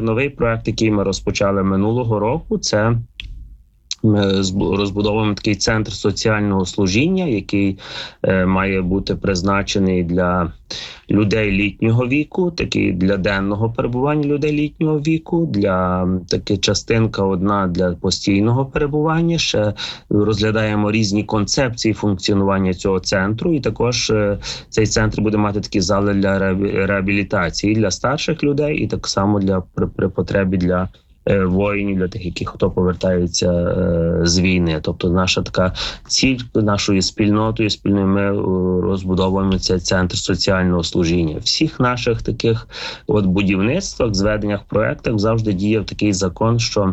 новий проект, який ми розпочали минулого року, це ми розбудовуємо такий центр соціального служіння, який має бути призначений для людей літнього віку, такий для денного перебування людей літнього віку, для таки частинка одна для постійного перебування. Ще розглядаємо різні концепції функціонування цього центру, і також цей центр буде мати такі зали для реабілітації для старших людей, і так само для при потребі для воїнів, для тих, хто повертається з війни. Тобто наша така ціль нашою спільною, ми розбудовуємо цей центр соціального служіння. Всіх наших таких будівництвах, зведеннях, проєктах завжди діяв такий закон, що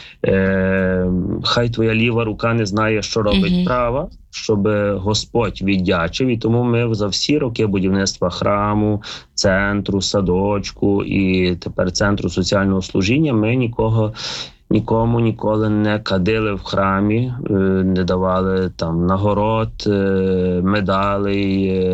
хай твоя ліва рука не знає, що робить права, щоб Господь віддячив. І тому ми за всі роки будівництва храму, центру, садочку і тепер центру соціального служіння ми нікому ніколи не кадили в храмі, не давали там нагород, медалей,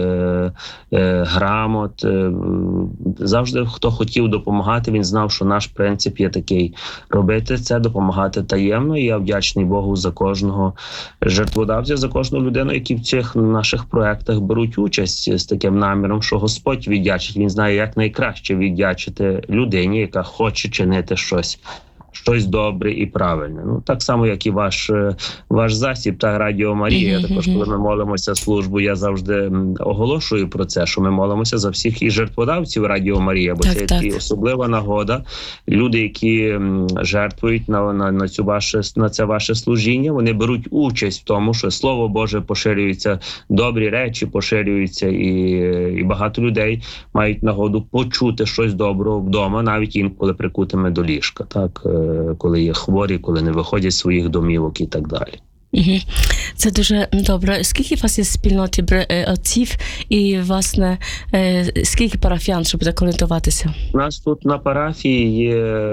грамот. Завжди, хто хотів допомагати, він знав, що наш принцип є такий – робити це, допомагати таємно. І я вдячний Богу за кожного жертводавця, за кожну людину, які в цих наших проєктах беруть участь з таким наміром, що Господь віддячить. Він знає, як найкраще віддячити людині, яка хоче чинити щось добре і правильне. Ну, так само, як і ваш засіб та Радіо Марія. Також, коли ми молимося службу, я завжди оголошую про це, що ми молимося за всіх і жертводавців Радіо Марія, бо це така особлива нагода. Люди, які жертвують на це ваше служіння, вони беруть участь в тому, що Слово Боже поширюється, добрі речі поширюються, і багато людей мають нагоду почути щось доброго вдома, навіть інколи прикутими до ліжка, так, коли є хворі, коли не виходять з своїх домівок і так далі. Це дуже добре. Скільки у вас є спільноти отців і, власне, скільки парафіян, щоб заколінтуватися? У нас тут на парафії є,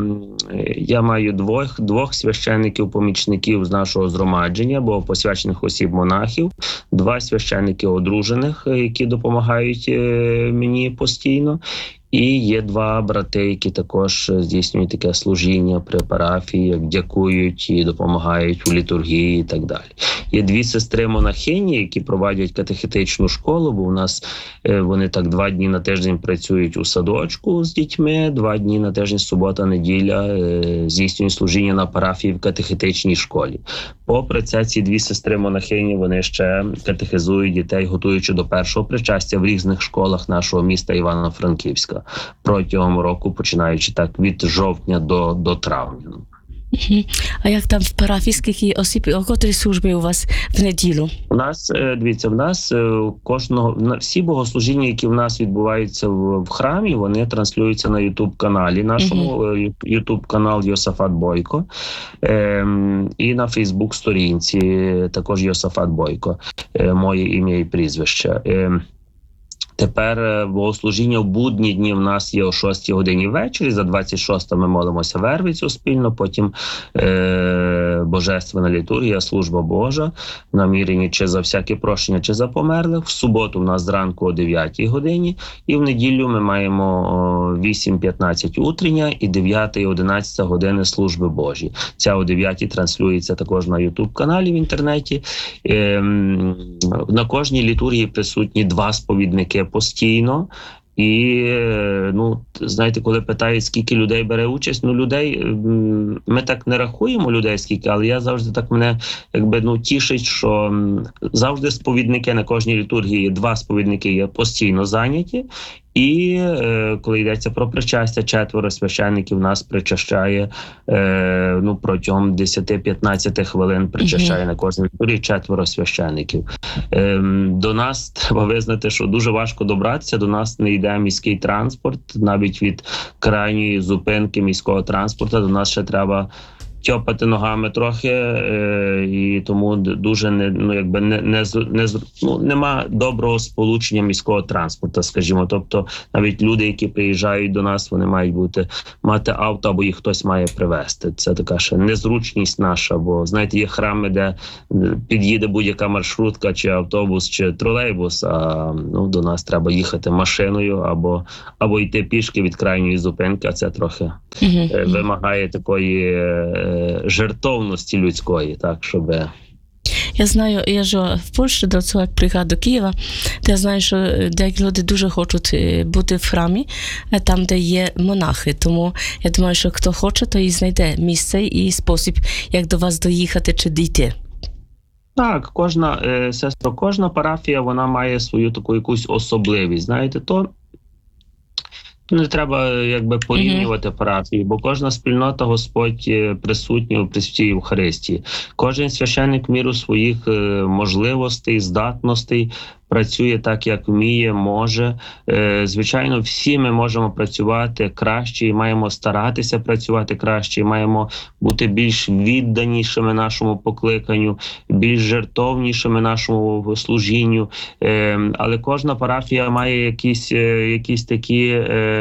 я маю двох священників-помічників з нашого згромадження, бо посвячених осіб-монахів, 2 священники одружених, які допомагають мені постійно. І є 2 брати, які також здійснюють таке служіння при парафії, як дякують і допомагають у літургії і так далі. Є 2 сестри-монахині, які проводять катехетичну школу, бо у нас вони так 2 дні на тиждень працюють у садочку з дітьми, 2 дні на тиждень, субота-неділя, здійснюють служіння на парафії в катехетичній школі. Попри це, ці 2 сестри-монахині, вони ще катехизують дітей, готуючи до першого причастя в різних школах нашого міста Івано-Франківська протягом року, починаючи так від жовтня до травня. А як там в парафії, скільки осіб, о котрій службі у вас в неділю? У нас, дивіться, всі богослужіння, які в нас відбуваються в храмі, вони транслюються на YouTube-каналі нашому, YouTube-канал Йосафат Бойко, і на Facebook-сторінці також Йосафат Бойко, моє ім'я і прізвище. Тепер богослужіння в будні дні в нас є о 6 годині ввечері, за 26 ми молимося Вервицю спільно, потім Божественна літургія, служба Божа, намірені чи за всяке прощення, чи за померлих. В суботу в нас зранку о 9 годині, і в неділю ми маємо 8:15 утрення і 9 і 11 години служби Божі. Ця о 9 транслюється також на YouTube-каналі в інтернеті. На кожній літургії присутні 2 сповідники постійно. І, знаєте, коли питають, скільки людей бере участь, ми так не рахуємо людей скільки, але я завжди так мене, тішить, що завжди сповідники на кожній літургії, 2 сповідники є постійно зайняті. І коли йдеться про причастя, 4 священників нас причащає, протягом 10-15 хвилин причащає на кожній літургії 4 священників. До нас треба визнати, що дуже важко добратися, до нас не йде міський транспорт, навіть від крайньої зупинки міського транспорту до нас ще треба тьопати ногами трохи, і тому дуже нема доброго сполучення міського транспорту, скажімо. Тобто навіть люди, які приїжджають до нас, вони мають мати авто, або їх хтось має привезти. Це така ще незручність наша, бо, знаєте, є храми, де під'їде будь-яка маршрутка, чи автобус, чи тролейбус, а до нас треба їхати машиною, або йти пішки від крайньої зупинки, а це трохи вимагає такої жертовності людської, так, щоб... Я знаю, я жила в Польщі, до цього, як приїхала до Києва, то я знаю, що деякі люди дуже хочуть бути в храмі, там, де є монахи. Тому я думаю, що хто хоче, то і знайде місце і спосіб, як до вас доїхати чи дійти. Так, кожна парафія, вона має свою таку якусь особливість, знаєте, то не треба порівнювати парафії, бо кожна спільнота Господь присутній у Пресвятій Євхаристії. Кожен священник в міру своїх можливостей, здатностей працює так, як вміє, може. Звичайно, всі ми можемо працювати краще і маємо старатися працювати краще, і маємо бути більш відданішими нашому покликанню, більш жертовнішими нашому служінню. Але кожна парафія має якісь такі...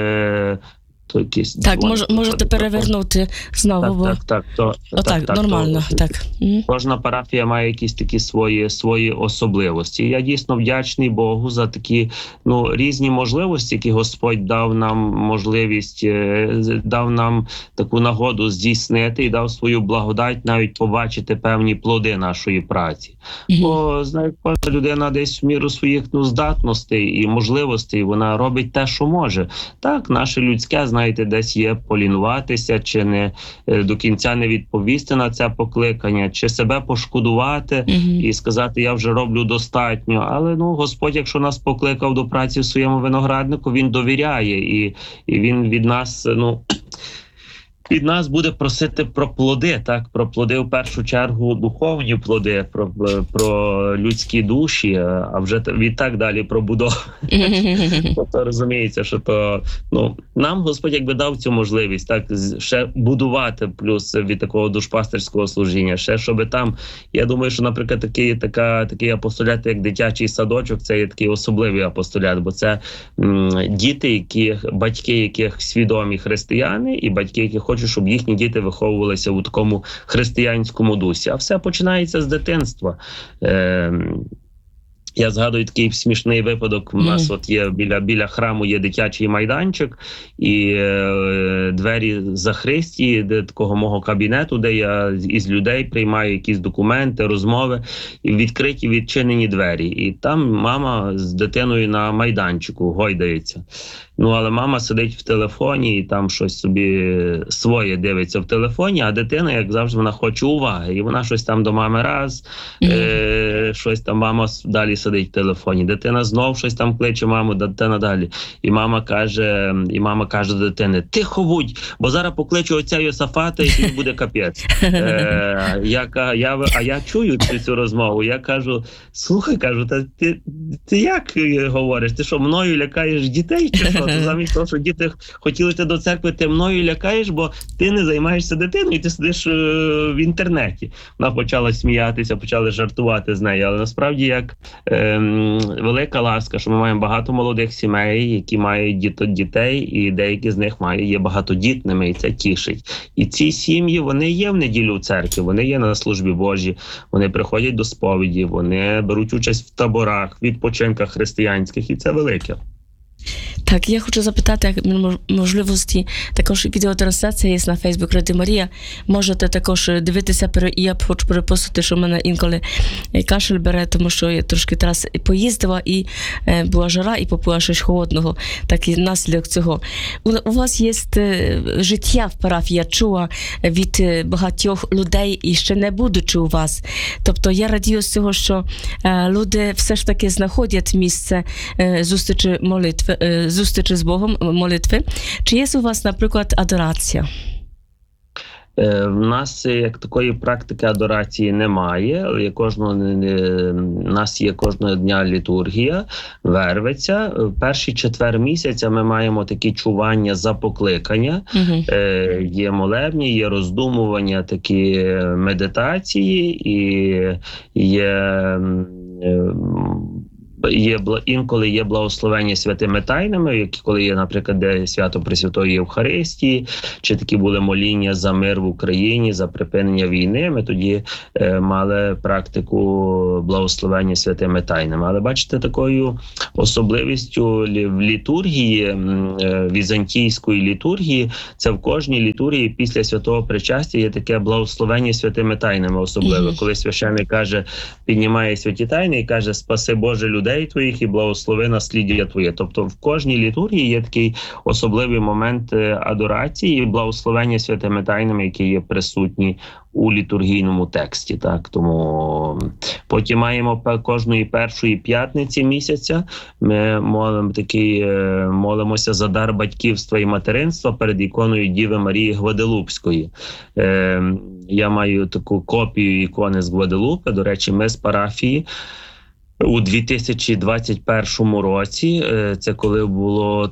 можете перевернути знову. Так, нормально. Кожна парафія має якісь такі свої особливості. Я дійсно вдячний Богу за такі різні можливості, які Господь дав нам можливість, дав нам таку нагоду здійснити і дав свою благодать навіть побачити певні плоди нашої праці. Бо, знаєте, кожна людина десь в міру своїх здатностей і можливостей, вона робить те, що може. Так, наше людське, знаєте, десь є полінуватися, чи не до кінця не відповісти на це покликання, чи себе пошкодувати і сказати, я вже роблю достатньо. Але, Господь, якщо нас покликав до праці в своєму винограднику, Він довіряє, і Він від нас буде просити про плоди, так, про плоди в першу чергу духовні плоди, про людські душі, а вже відтак далі про будову. Тобто розуміється, що нам Господь якби дав цю можливість, так, ще будувати, плюс від такого душпастерського служіння, ще щоб там, я думаю, що, наприклад, такий апостолят, як дитячий садочок, це є такий особливий апостолят, бо це діти, батьки яких свідомі християни, і батьки, які хочуть, щоб їхні діти виховувалися у такому християнському дусі. А все починається з дитинства. Я згадую такий смішний випадок. У нас є біля храму є дитячий майданчик, і двері захристі, де такого мого кабінету, де я із людей приймаю якісь документи, розмови, і відкриті відчинені двері. І там мама з дитиною на майданчику гойдається. Але мама сидить в телефоні і там щось собі своє дивиться в телефоні, а дитина, як завжди, вона хоче уваги. І вона щось там до мами раз, щось там мама далі сидить в телефоні. Дитина знов щось там кличе маму, дитина далі. І мама каже до дитини, тихо будь, бо зараз покличу отця Йосафата і тобі буде капець. А я чую цю розмову, я кажу, слухай, ти як говориш? Ти що, мною лякаєш дітей чи що? Замість того, що діти хотіли йти до церкви, ти мною лякаєш, бо ти не займаєшся дитиною, ти сидиш в інтернеті. Вона почала сміятися, почали жартувати з нею, але насправді як велика ласка, що ми маємо багато молодих сімей, які мають дітей, і деякі з них є багатодітними, і це тішить. І ці сім'ї, вони є в неділю в церкві, вони є на службі Божій, вони приходять до сповіді, вони беруть участь в таборах, відпочинках християнських, і це велике. Так, я хочу запитати, як можливості, також відеотрансляція є на Facebook Радіо Марія. Можете також дивитися, я хочу перепустити, що в мене інколи кашель бере, тому що я трошки раз поїздила, і була жара, і попила щось холодного. Так і наслідок цього. У вас є життя в парафії, я чула від багатьох людей, і ще не будучи у вас. Тобто я радію з цього, що люди все ж таки знаходять місце зустрічі молитви, зустрічі з Богом, молитви. Чи є у вас, наприклад, адорація? В нас як такої практики адорації немає. У нас є кожного дня літургія, вервиця. В перший четвер місяця ми маємо такі чування за покликання. Є молебні, є роздумування, такі медитації, і інколи є благословення святими тайнами, коли є, наприклад, де свято Пресвятої Євхаристії, чи такі були моління за мир в Україні, за припинення війни. Ми тоді мали практику благословення святими тайнами. Але бачите, такою особливістю в літургії, візантійської літургії, це в кожній літургії після святого причастя є таке благословення святими тайнами особливо. Коли священник каже, піднімає святі тайни і каже: «Спаси, Боже, людей твоїх і благослови насліддя твоє». Тобто в кожній літургії є такий особливий момент адорації і благословення святими тайнами, які є присутні у літургійному тексті. Так? Тому потім маємо кожної першої п'ятниці місяця, ми молимося за дар батьківства і материнства перед іконою Діви Марії Гваделупської. Я маю таку копію ікони з Гваделупи. До речі, ми з парафії у 2021 році, це коли було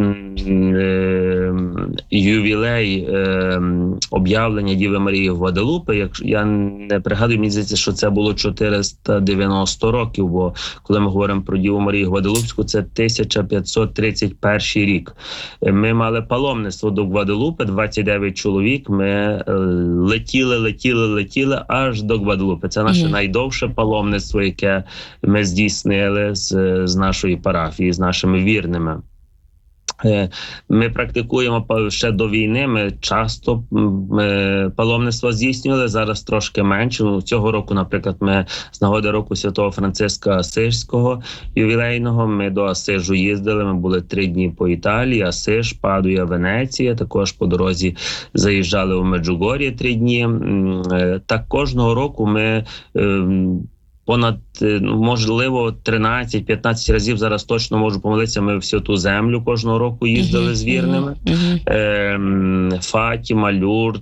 ювілей об'явлення Діви Марії Гваделупи. Як я не пригадую, мені здається, що це було 490 років, бо коли ми говоримо про Діву Марію Гваделупську, це 1531 рік. Ми мали паломництво до Гваделупи, 29 чоловік, ми летіли аж до Гваделупи. Це наше найдовше паломництво, яке ми здійснили з нашої парафії, з нашими вірними. Ми практикуємо ще до війни, ми часто паломництво здійснювали, зараз трошки менше. Цього року, наприклад, ми з нагоди року Святого Франциска Асижського ювілейного, ми до Асижу їздили, ми були 3 дні по Італії, Асиж, Падуя, Венеція, також по дорозі заїжджали у Меджугор'я 3 дні. Так кожного року ми понад, можливо, 13-15 разів, зараз точно можу помилитися, ми в Святу Землю кожного року їздили з вірними. Фатіма, Люрд,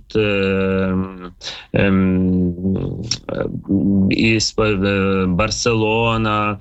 Барселона.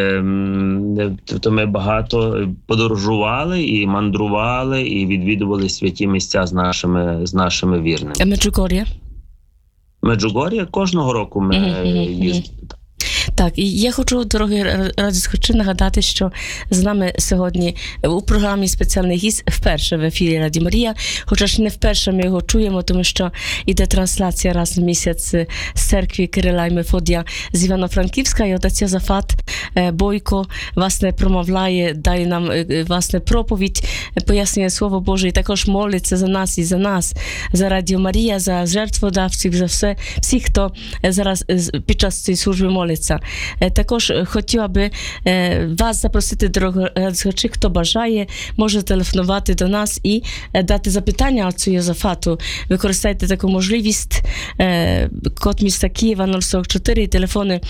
Тобто ми багато подорожували і мандрували, і відвідували святі місця з нашими вірними. Меджугор'я? Меджугор'я кожного року ми їздимо. Так, і я хочу, дорогі радіослухачі, нагадати, що з нами сьогодні у програмі спеціальний гість вперше в ефірі Радіо Марія, хоча ж не вперше ми його чуємо, тому що йде трансляція раз в місяць з церкви Кирила і Мефодія з Івано-Франківська, і отець Йозафат Бойко, власне, промовляє, дає нам, власне, проповідь, пояснює Слово Боже, і також молиться за нас і за нас, за Радіо Марія, за жертводавців, за всіх, хто зараз під час цієї служби молиться. Також хотіла би вас запросити, дорогі слухачі, хто бажає, може телефонувати до нас і дати запитання отцю Йозафату. Використайте таку можливість. Код міста Києва 044, телефони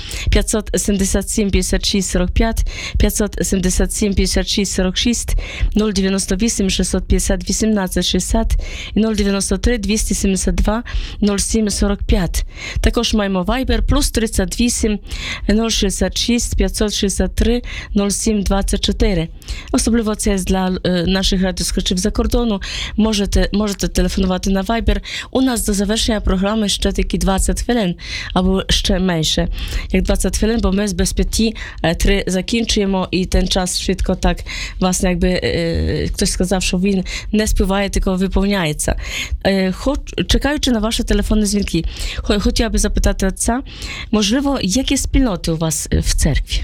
577 56 45, 577 56 46, 098 650 18 60 і 093 272 07 45. Також маємо Viber плюс 38 066 563 07 24. Особливо це для наших радіослухачів за кордону. Можете телефонувати на Viber. У нас до завершення програми ще такі 20 хвилин, або ще менше, як 20 хвилин, бо ми з без 5:03 закінчуємо, і ten час швидко так, власне, якби хтось сказав, що він не співає, тільки виповняється. Чекаючи на ваші телефонні дзвінки, хотіла би запитати отця, можливо, які спільноти у вас в церкві?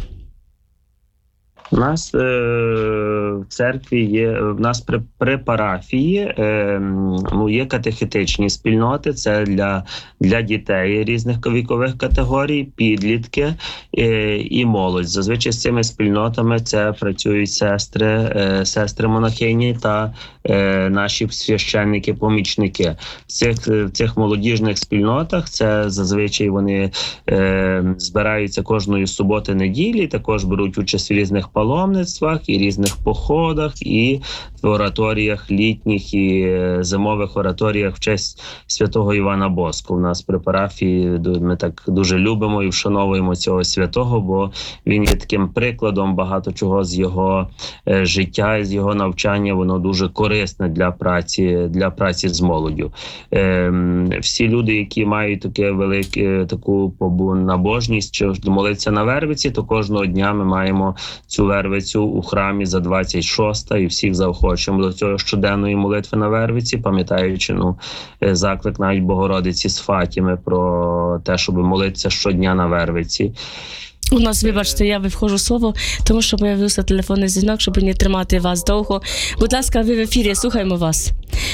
У нас в церкві є, в нас при парафії є катехетичні спільноти, це для дітей різних вікових категорій, підлітки і молодь. Зазвичай з цими спільнотами це працюють сестри монахині та наші священники, помічники. В цих молодіжних спільнотах це зазвичай вони збираються кожної суботи-неділі, також беруть участь в різних паломництвах і різних походах, і в ораторіях літніх і зимових ораторіях в честь святого Івана Боску. У нас при парафії ми так дуже любимо і вшановуємо цього святого, бо він є таким прикладом багато чого з його життя і з його навчання. Воно дуже корисне для праці з молоддю. Всі люди, які мають таку набожність, що молиться на Вервиці, то кожного дня ми маємо цю Вервицю у храмі за 26-та і всіх заохочуємо до цього щоденної молитви на Вервиці, пам'ятаючи заклик навіть Богородиці з Фатіми про те, щоб молитися щодня на Вервиці. У нас, вибачте, я виходжу слово, тому що появився телефонний дзвінок, щоб не тримати вас довго. Будь ласка, ви в ефірі, слухаємо вас.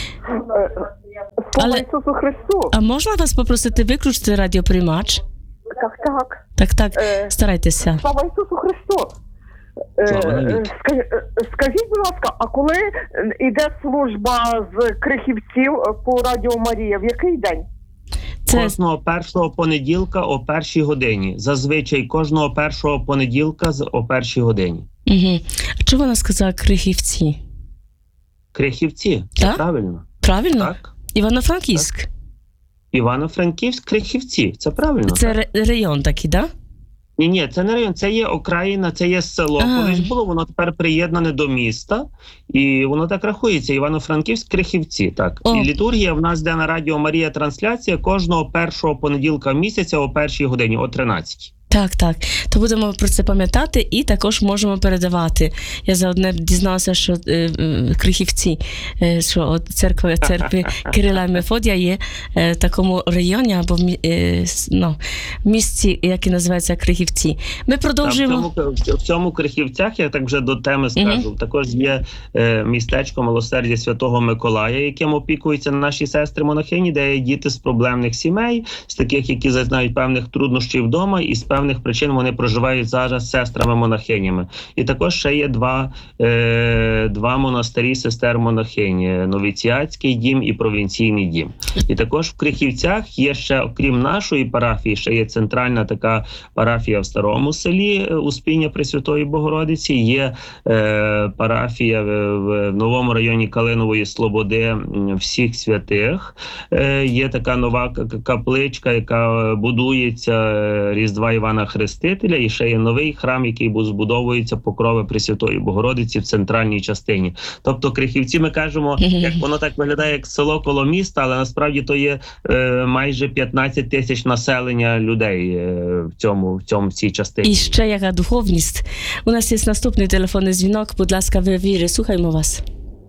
Слава Ісусу Христу! А можна вас попросити виключити радіоприймач? Так. Старайтеся. Слава Ісусу Христу! Скажіть, будь ласка, а коли йде служба з Крихівців по Радіо Марія, в який день? Кожного першого понеділка о 1-й годині. Зазвичай кожного першого понеділка о 1-й годині. Угу. А чого вона сказала Крихівці? Крихівці, це правильно. Правильно? Так. Івано-Франківськ. Івано-Франківськ, Крихівці, це правильно. Це район такий, так? Да? Ні, це не район, це є окраїна, це є село. Колись було, воно тепер приєднане до міста, і воно так рахується, Івано-Франківськ, Крихівці, так. І літургія в нас, де на Радіо Марія трансляція, кожного першого понеділка місяця о 1-й годині, о 13-й. Так. То будемо про це пам'ятати і також можемо передавати. Я заодне дізналася, що Крихівці, що церкви Кирила і Мефодія є в такому районі або в місті, яке називається Крихівці. Ми продовжуємо. В цьому Крихівцях, я так вже до теми скажу, також є містечко Милосердя Святого Миколая, яким опікуються наші сестри-монахині, де є діти з проблемних сімей, з таких, які зазнають певних труднощів вдома, і з певних причин вони проживають зараз з сестрами-монахинями. І також ще є два монастирі сестер-монахині – Новіціатський дім і Провінційний дім. І також в Крихівцях є ще, окрім нашої парафії, ще є центральна така парафія в Старому селі Успіння Пресвятої Богородиці, є парафія в новому районі Калинової Слободи Всіх Святих, є така нова капличка, яка будується Різдва Івана Хрестителя, і ще є новий храм, який збудовується Покрови Пресвятої Богородиці в центральній частині. Тобто Крихівці, ми кажемо, як воно так виглядає, як село коло міста, але насправді то є майже 15 тисяч населення людей в цій частині. І ще яка духовність. У нас є наступний телефонний дзвінок. Будь ласка, ви в ефірі, слухаємо вас.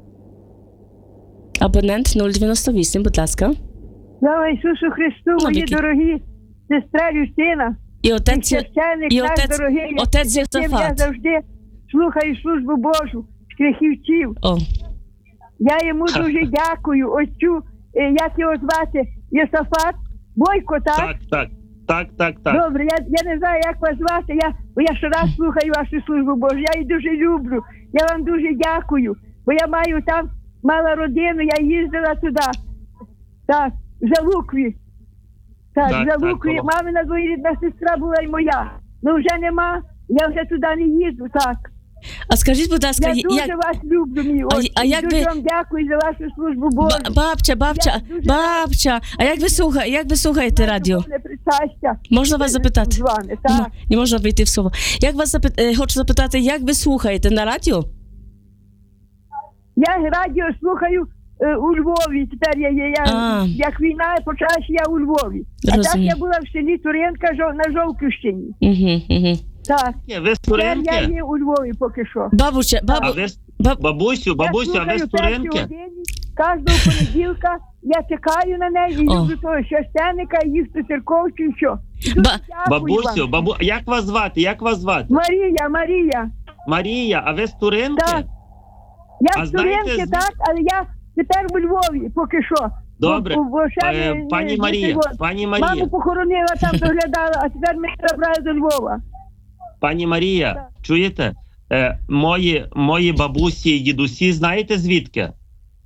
Абонент 098, будь ласка. Слава Ісусу Христу, мої дорогі сестра Юстина. І отець Євстафат. Я завжди слухаю службу Божу з Крихівців. Я йому дуже дякую. Отцю, як його звати? Євстафат? Бойко, так? Так. Добре, я не знаю, як вас звати. Я щораз слухаю вашу службу Божу. Я її дуже люблю. Я вам дуже дякую. Бо я мала родину, я їздила туди. Так, за Лукві. За Лукві. Мамина двоюрідна сестра була і моя. Ну вже нема, я вже туди не їжджу, так. А скажіть, будь ласка, я дуже вас люблю, мій отче. Дуже вам дякую за вашу службу Божу. Бабча, а як ви слухаєте радіо? Можна вас запитати? Не можна вийти в слово. Хочу запитати, як ви слухаєте на радіо? Я радіо слухаю у Львові, тепер я є, як війна почалася, я у Львові. А так я була в селі Туренка на Жовківщині. Так, тепер я є у Львові поки що. Бабусю, а ви з Туренки? Кожного понеділка я чекаю на неї і люблю того священника, і їх до церковцю, і що. Бабусю, як вас звати? Марія. Марія, а ви з Туренки? Так. Я з Туренки, так, але я тепер у Львові, поки що. Добре, пані Марія. Маму похоронила, там доглядала, а тепер мене забрали до Львова. Пані Марія, так. Чуєте? Мої бабусі і дідусі, знаєте звідки?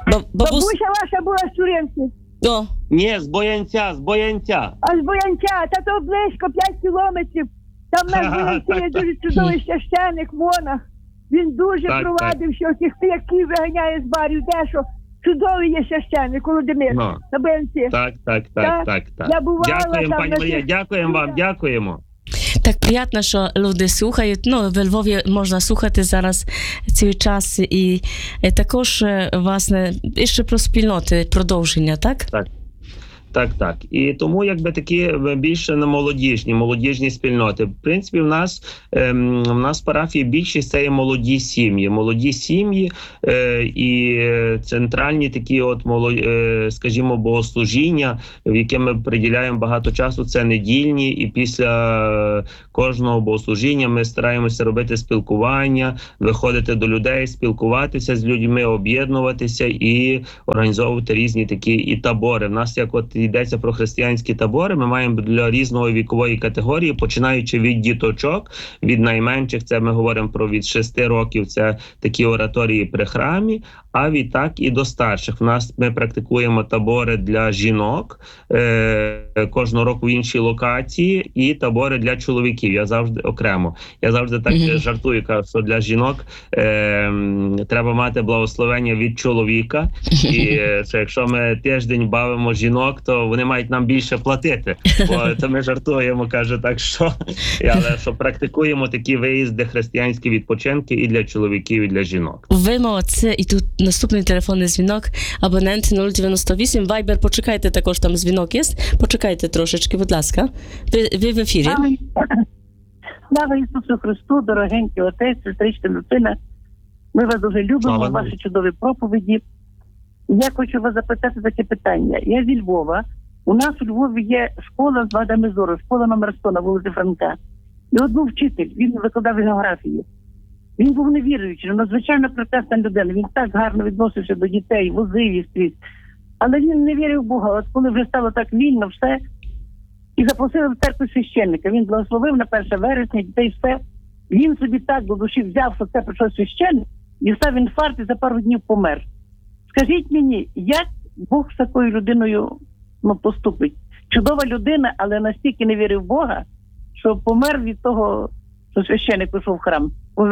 Бабуся ваша була з Туринці. О, Ні, з Боянця. А з Боянця, та то близько 5 кілометрів. Там наш Боянці є дуже чудовий священник, монах. Він дуже Так, провадив, що всіх пияків виганяє з барів, де що. Чудовий є священник, Володимир, Ну. на Боянці. Так. Я бувала Дякуємо, там пані на Марія, цих- дякуємо вам, дякуємо. так приємно, що люди слухають. Ну, в Львові можна слухати зараз цей час. І також, власне, і ще про спільноти, продовження, так? Так. І тому якби такі більше на молодіжні спільноти. В принципі, в нас в парафії більшість це є молоді сім'ї і центральні такі скажімо, богослужіння, в яке ми приділяємо багато часу, це недільні, і після кожного богослужіння ми стараємося робити спілкування, виходити до людей, спілкуватися з людьми, об'єднуватися і організовувати різні такі і табори. В нас як от йдеться про християнські табори, ми маємо для різної вікової категорії, починаючи від діточок, від найменших, це ми говоримо про від 6 років, це такі ораторії при храмі, а відтак і до старших. В нас ми практикуємо табори для жінок кожного року в іншій локації, і табори для чоловіків. Я завжди окремо. Я завжди так жартую, кажу, що для жінок треба мати благословення від чоловіка, і що якщо ми тиждень бавимо жінок, то вони мають нам більше платити. Бо то ми жартуємо, каже, так що, але що практикуємо такі виїзди, християнські відпочинки і для чоловіків, і для жінок. Ви молодці, і тут наступний телефонний дзвінок, абонент 098, Viber, почекайте, також там дзвінок є, почекайте трошечки, будь ласка. Ви в ефірі. Слава Ісусу Христу, дорогенький отець, сестричка Люцина. Ми вас дуже любимо, Слава ваші чудові проповіді. Я хочу вас запитати таке питання. Я зі Львова. У нас у Львові є школа з вадами зору, школа номер 100 на вулиці Франка. І от був вчитель, він викладав географію. Він був невіруючий, надзвичайно прекрасна людина. Він так гарно відносився до дітей, возив їх скрізь. Але він не вірив в Бога. От коли вже стало так вільно все, і запросили в церкву священника. Він благословив на 1 вересня, дітей все. Він собі так до душі взяв, що це прийшов священник, і став інфаркт і за пару днів помер. Скажіть мені, як Бог з такою людиною поступить? Чудова людина, але настільки не вірив в Бога, що помер від того, що священник пішов в храм.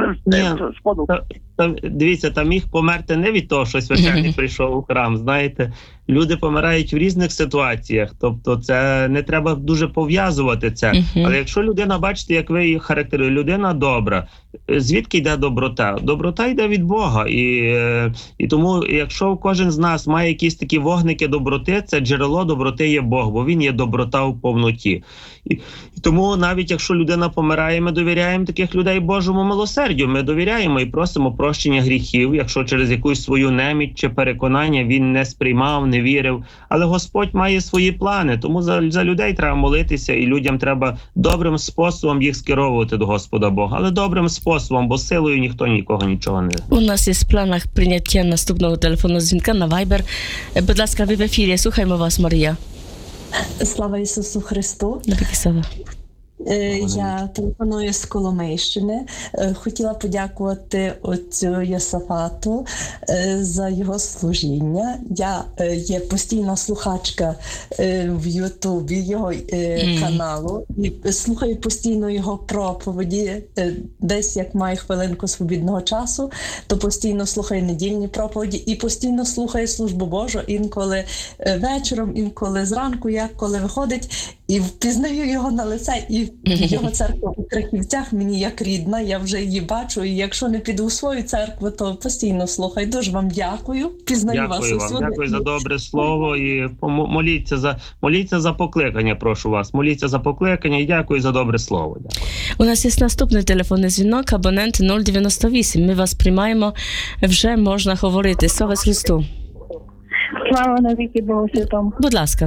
Дивіться, там міг померти не від того, що священник прийшов у храм. Знаєте, люди помирають в різних ситуаціях, тобто це не треба дуже пов'язувати це. Але якщо людина, бачите, як ви її характеруєте, людина добра, звідки йде доброта? Доброта йде від Бога. І тому, якщо кожен з нас має якісь такі вогники доброти, це джерело доброти є Бог, бо він є доброта в повноті. І тому навіть якщо людина помирає, ми довіряємо таких людей Божому милосердю, ми довіряємо і просимо прощення гріхів, якщо через якусь свою неміч чи переконання він не сприймав, не вірив. Але Господь має свої плани, тому за людей треба молитися, і людям треба добрим способом їх скеровувати до Господа Бога. Але добрим способом, бо силою ніхто нікого нічого не... У нас є в планах прийняття наступного телефонного дзвінка на Viber. Будь ласка, ви в ефірі. Слухаємо вас, Марія. Слава Ісусу Христу. Навіки слава. Я телефоную з Коломийщини. Хотіла подякувати отцю Йосафату за його служіння. Я є постійна слухачка в Ютубі його каналу і слухаю постійно його проповіді. Десь як маю хвилинку свобідного часу, то постійно слухаю недільні проповіді і постійно слухаю службу Божу, інколи вечором, інколи зранку, як коли виходить, і впізнаю його на лице, і його церква у Крахівцях мені як рідна, я вже її бачу, і якщо не піду в свою церкву, то постійно слухаю. Дуже вам дякую, пізнаю вас усюди. Дякую вам, дякую за добре слово, і моліться за покликання, прошу вас, моліться за покликання, і дякую за добре слово. Дякую. У нас є наступний телефонний дзвінок, абонент 098. Ми вас приймаємо, вже можна говорити. Слава Христу. Слава навіки Богу Святому. Будь ласка.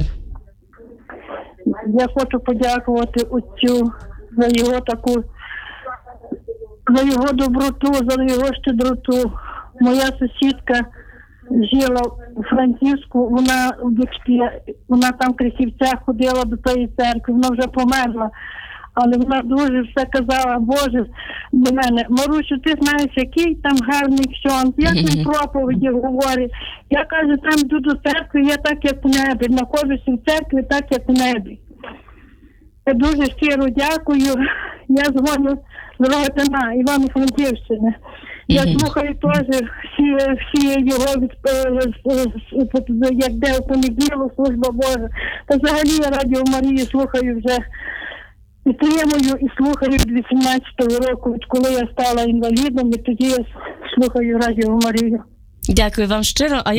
Я хочу подякувати отцю за його за його доброту, за його щедроту. Моя сусідка жила у Франківську, вона там в Крихівцях ходила до тої церкви, вона вже померла. але вона дуже все казала, Боже, до мене, Марусю, ти знаєш, який там гарний ксьонд, як він проповіді говорить. Я кажу, там йду до церкви, я так, як у небі, знаходжуся в церкві, так, як у небі. Я дуже щиро дякую. Я дзвоню з Рогатина, Івано-Франківщини. Я слухаю теж всі його, як де в понеділок, служба Божа. Та взагалі я Радіо Марії слухаю вже, підтримую і слухаю від 18-го року, від коли я стала інвалідом, і тоді я слухаю Радіо Марію. Дякую вам щиро. А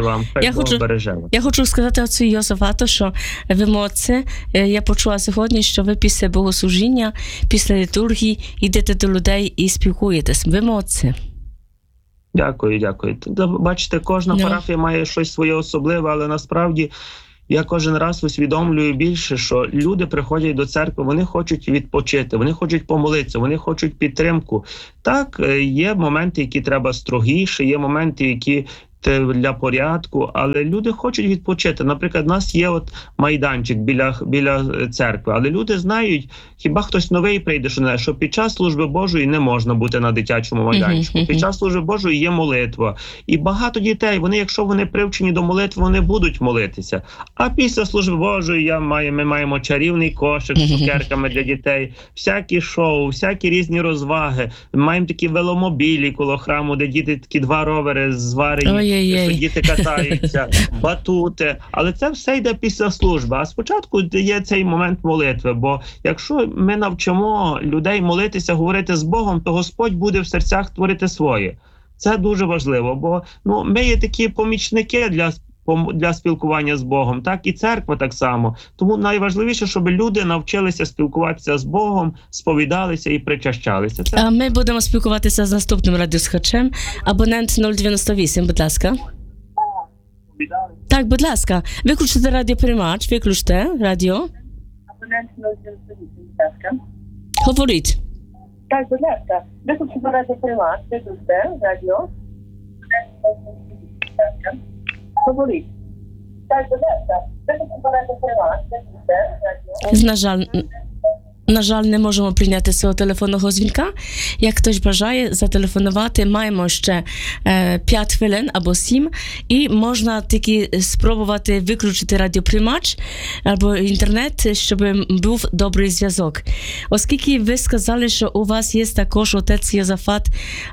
я хочу сказати отцю Йосафату, що ви молодці. Я почула сьогодні, що ви після богослужіння, після літургії йдете до людей і спілкуєтесь. Ви молодці. Дякую. Бачите, кожна парафія має щось своє особливе, але насправді я кожен раз усвідомлюю більше, що люди приходять до церкви, вони хочуть відпочити, вони хочуть помолитися, вони хочуть підтримку. Так, є моменти, які треба строгіше, є моменти, які для порядку, але люди хочуть відпочити. Наприклад, у нас є майданчик біля церкви, але люди знають, хіба хтось новий прийде, що під час служби Божої не можна бути на дитячому майданчику. Під час служби Божої є молитва. І багато дітей, якщо вони привчені до молитви, вони будуть молитися. А після служби Божої ми маємо чарівний кошик з цукерками для дітей, всякі шоу, всякі різні розваги. Ми маємо такі веломобілі коло храму, де діти такі 2 ровери зварені. Що діти катаються, батути. Але це все йде після служби. А спочатку є цей момент молитви. Бо якщо ми навчимо людей молитися, говорити з Богом, то Господь буде в серцях творити своє. Це дуже важливо, бо ми є такі помічники для спілкування з Богом, так і церква так само. Тому найважливіше, щоб люди навчилися спілкуватися з Богом, сповідалися і причащалися. А ми будемо спілкуватися з наступним радіослухачем. Абонент 098, будь ласка. Так, будь ласка. Виключите радіоприймач, виключте радіо. Абонент 098, будь ласка. Говоріть. Так, будь ласка. Виключите радіоприймач, виключте радіо. Абонент 098, будь ласка. Говоріть. Так, будь ласка. Виключите радіоприймач, виключте радіо. На жаль, не можемо прийняти свого телефонного дзвінка. Як хтось бажає зателефонувати, маємо ще 5 хвилин або 7, і можна тільки спробувати виключити радіоприймач або інтернет, щоб був добрий зв'язок. Оскільки ви сказали, що у вас є також отець Йосафат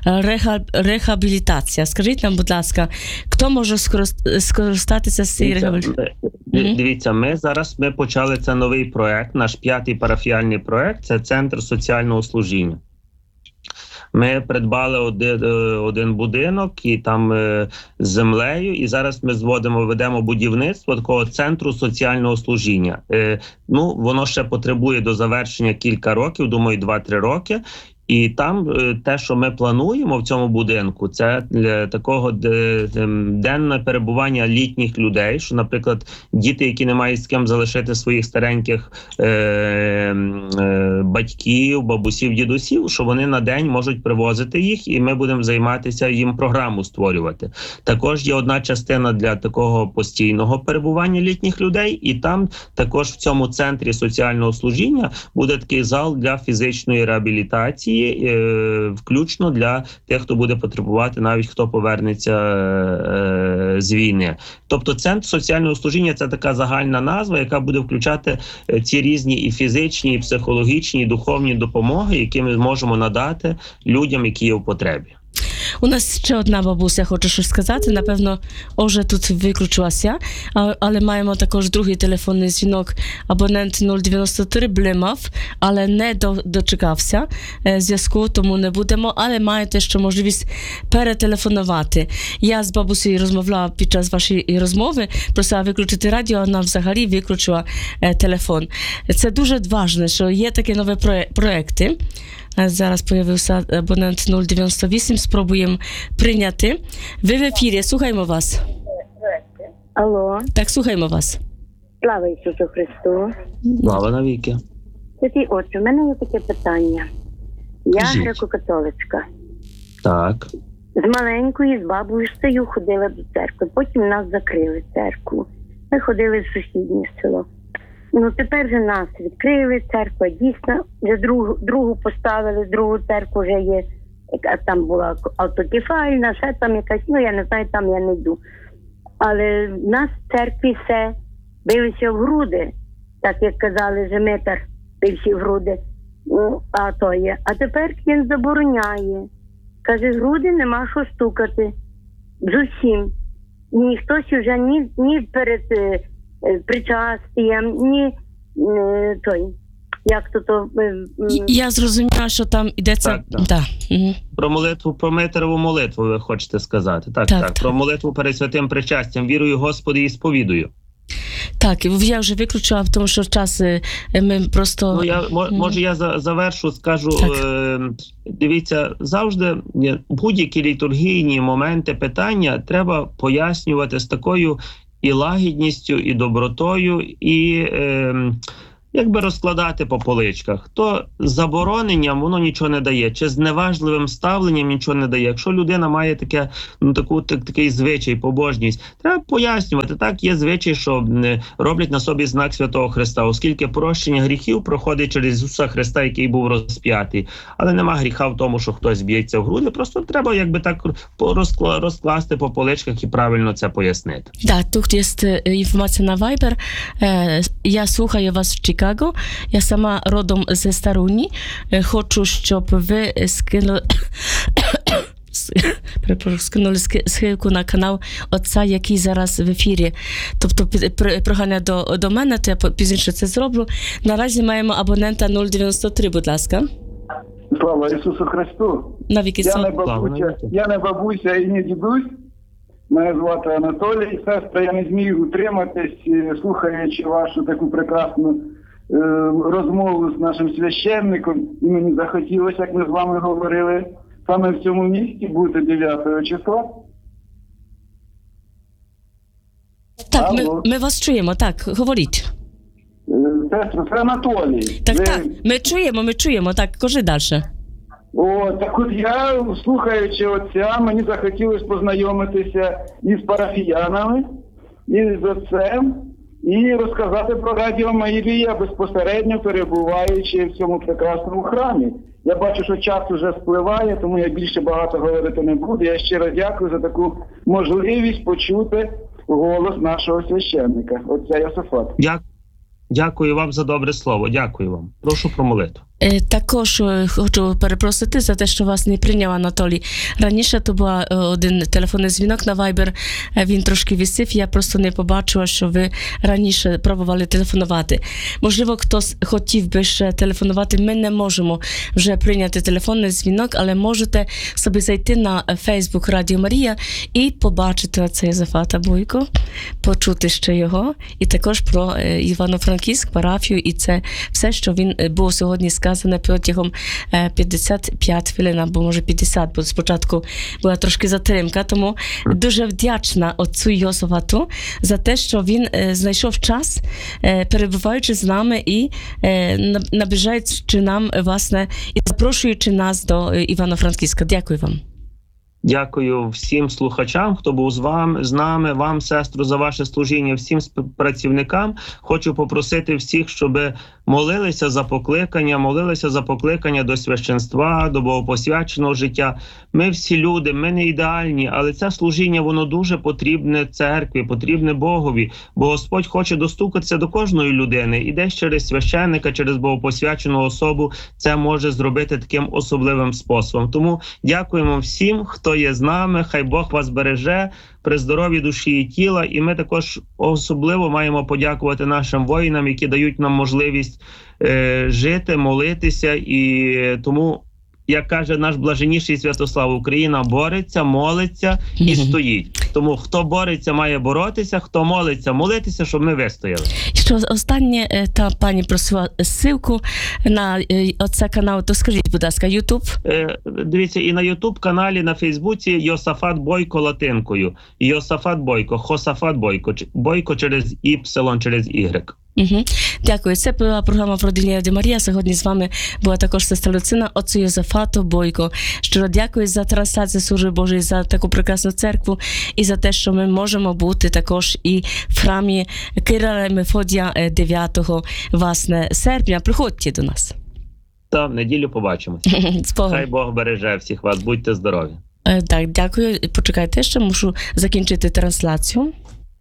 рехабілітація. Скажіть нам, будь ласка, хто може скористатися з цієї рехабілітації? Дивіться, ми почали це новий проект, наш 5-й парафіальний проект, це Центр соціального служіння. Ми придбали один будинок і там з землею, і зараз ми ведемо будівництво такого центру соціального служіння. Воно ще потребує до завершення кілька років, думаю, 2-3 роки. І там те, що ми плануємо в цьому будинку, це для такого денне перебування літніх людей, що, наприклад, діти, які не мають з ким залишити своїх стареньких батьків, бабусів, дідусів, що вони на день можуть привозити їх, і ми будемо займатися їм програму створювати. Також є одна частина для такого постійного перебування літніх людей, і там також в цьому центрі соціального служіння буде такий зал для фізичної реабілітації, включно для тих, хто буде потребувати, навіть хто повернеться з війни. Тобто центр соціального служіння – це така загальна назва, яка буде включати ці різні і фізичні, і психологічні, і духовні допомоги, які ми зможемо надати людям, які є в потребі. У нас ще одна бабуся хоче щось сказати, напевно, вже тут виключилася, але маємо також другий телефонний дзвінок, абонент 093 блимав, але не дочекався зв'язку, тому не будемо, але маєте ще можливість перетелефонувати. Я з бабусею розмовляла під час вашої розмови, просила виключити радіо, а вона взагалі виключила телефон. Це дуже важливо, що є такі нові проекти. Зараз появився абонент 098, спробуємо прийняти. Ви в ефірі, слухаємо вас. Алло. Так, слухаємо вас. Слава Ісусу Христу. Слава навіки. Святий Отче, у мене є таке питання. Я греко-католицька. Так. З маленької, з бабусею ходила до церкви. Потім нас закрили церкву. Ми ходили в сусіднє село. Ну, тепер же нас відкрили, церква дійсно, вже другу поставили, другу церкву вже є, яка там була автокефальна, ще там якась, ну я не знаю, там я не йду. Але в нас в церкві все билися в груди, так як казали, Жемитар бився в груди, ну, а то є. А тепер він забороняє. Каже, груди нема що стукати. Зовсім. Ніхтось вже ні перед причастям, ні той, як то... Я зрозуміла, що там йдеться... Так. Да. Угу. Про молитву, про митерову молитву ви хочете сказати. Так. Про молитву перед святим причастям. Вірую, Господи, і сповідую. Так, я вже виключила, тому що час ми просто... Ну, може я завершу, скажу, дивіться, завжди будь-які літургійні моменти, питання треба пояснювати з такою і лагідністю, і добротою, і якби розкладати по поличках. То забороненням воно нічого не дає, чи зневажливим ставленням нічого не дає. Якщо людина має таке, такий звичай, побожність, треба пояснювати. Так, є звичай, що роблять на собі знак Святого Христа, оскільки прощення гріхів проходить через Ісуса Христа, який був розп'ятий. Але нема гріха в тому, що хтось б'ється в груди, просто треба якби так розкласти по поличках і правильно це пояснити. Так, тут є інформація на Viber. Я слухаю вас в Чикаго. Я сама родом зі Старуні. Хочу, щоб ви скинули схилку на канал отця, який зараз в ефірі. Тобто прохання до мене, то я пізніше це зроблю. Наразі маємо абонента 093, будь ласка. Слава Ісусу Христу! Навіки Я не бабуся і не дідусь. Мене звати Анатолій. Сестра, я не зміг утриматись, слухаючи вашу таку прекрасну розмову з нашим священником. І мені захотілося, як ми з вами говорили, саме в цьому місті бути 9 числа. Так, ми вас чуємо, так, говоріть. Сестра, це Анатолій. Так, ми чуємо, так, кажи далі. Так от я, слухаючи отця, мені захотілося познайомитися із парафіянами, із отцем, і розказати про Радіо Марія, безпосередньо перебуваючи в цьому прекрасному храмі. Я бачу, що час уже спливає, тому я більше багато говорити не буду. Я щиро дякую за таку можливість почути голос нашого священника, отця Йосафата. Дякую вам за добре слово. Дякую вам. Прошу про молитву. Також хочу перепросити за те, що вас не прийняв Анатолій. Раніше то був один телефонний дзвінок на Viber, він трошки висів, я просто не побачила, що ви раніше пробували телефонувати. Можливо, хтось хотів би ще телефонувати, ми не можемо вже прийняти телефонний дзвінок, але можете собі зайти на Facebook Радіо Марія і побачити оце Йосафата Бойко, почути ще його, і також про Івано-Франківськ, парафію, і це все, що він був сьогодні сказаний протягом 55 хвилин, або може 50, бо спочатку була трошки затримка, тому дуже вдячна отцю Йосафату за те, що він знайшов час, перебуваючи з нами і наближаючи нам, власне, і запрошуючи нас до Івано-Франківська. Дякую вам. Дякую всім слухачам, хто був з нами, вам, сестру, за ваше служіння, всім працівникам. Хочу попросити всіх, щоб молилися за покликання до священства, до богопосвяченого життя. Ми всі люди, ми не ідеальні, але це служіння, воно дуже потрібне церкві, потрібне Богові, бо Господь хоче достукатися до кожної людини. І десь через священника, через богопосвячену особу це може зробити таким особливим способом. Тому дякуємо всім, хто є з нами, хай Бог вас береже при здоров'ї душі і тіла. І ми також особливо маємо подякувати нашим воїнам, які дають нам можливість жити, молитися. І тому, як каже наш блаженніший Святослав, Україна бореться, молиться і стоїть. Тому хто бореться, має боротися, хто молиться, молитися, щоб ми вистояли. Що останнє, та пані просила ссылку на оце канал, то скажіть, будь ласка, Ютуб? Дивіться, і на Ютуб-каналі, на Фейсбуці Йосафат Бойко латинкою. Йосафат Бойко, Хосафат Бойко. Бойко через Y, через Y. Угу. Дякую. Це була програма про Родині Ради Марія. Сьогодні з вами була також сестра Люцина, отцю Йозафату Бойко. Щиро дякую за трансляцію служби Божої, за таку прекрасну церкву і за те, що ми можемо бути також і в храмі Кирила і Мефодія 9 власне серпня. Приходьте до нас. Та в неділю побачимось. З Богом. Хай Бог береже всіх вас. Будьте здорові. Так, дякую. Почекайте, ще мушу закінчити трансляцію.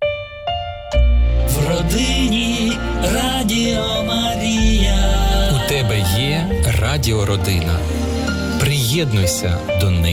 В родині Радіо Марія. У тебе є Радіо Родина. Приєднуйся до неї.